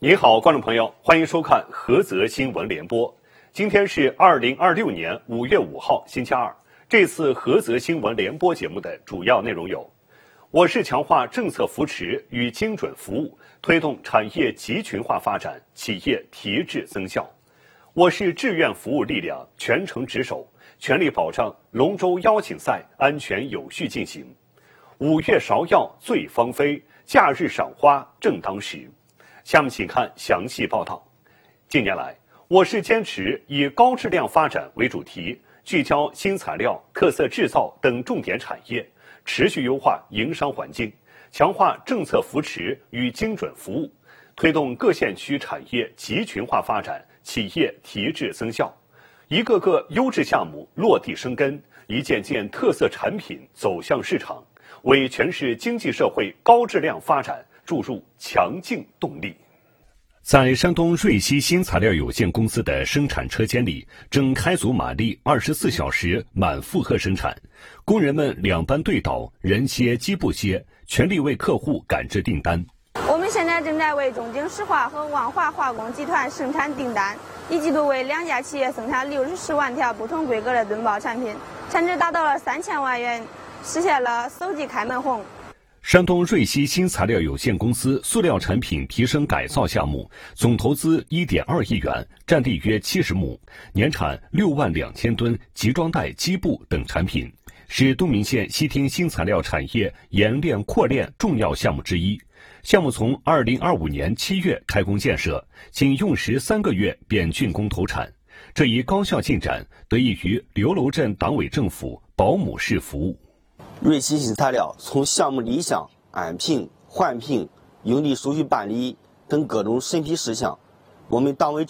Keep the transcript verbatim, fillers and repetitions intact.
您好，观众朋友，欢迎收看菏泽新闻联播。今天是二零二六年五月五号，星期二。这次菏泽新闻联播节目的主要内容有：我市强化政策扶持与精准服务，推动产业集群化发展，企业提质增效；我市志愿服务力量全程值守，全力保障龙舟邀请赛安全有序进行。五月芍药醉芳菲，假日赏花正当时。下面请看详细报道。近年来，我市坚持以高质量发展为主题，聚焦新材料、特色制造等重点产业，持续优化营商环境，强化政策扶持与精准服务，推动各县区产业集群化发展，企业提质增效。一个个优质项目落地生根，一件件特色产品走向市场，为全市经济社会高质量发展注入强劲动力。在山东瑞西新材料有限公司的生产车间里，正开足马力，二十四小时满负荷生产，工人们两班对倒，人歇机不歇，全力为客户赶制订单。 我们现在正在为中京石化和万华化工集团生产订单，一季度为两家企业生产六十万条不同规格的墩包产品，产值达到了三千万元，实现了首季开门红。 山东瑞西新材料有限公司塑料产品提升改造项目总投资 一点二亿元，占地约七十亩，年产六万两千吨集装袋、机布等产品，是东明县西厅新材料产业研炼扩炼重要项目之一。项目从二零二五年七月开工建设，仅用时三个月便竣工投产。这一高效进展得益于刘楼镇党委政府保姆式服务。 瑞西新材料从项目立项、安评、环评、用地手续办理等各种审批事项，我们党委